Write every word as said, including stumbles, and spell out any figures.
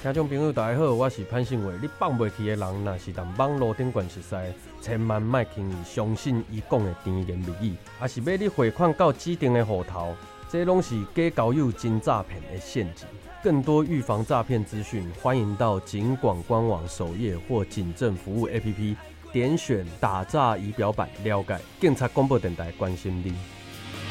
听众朋友大家好，我是潘信伟。你放袂去的人，若是当网络顶悬熟识，千万莫轻易相信伊讲的甜言蜜语，也是要你汇款到指定的户头，这拢是假交友、真诈骗的陷阱。更多预防诈骗资讯，欢迎到警广官网首页或警政服务 A P P 点选打诈仪表板了解。警察广播电台关心你。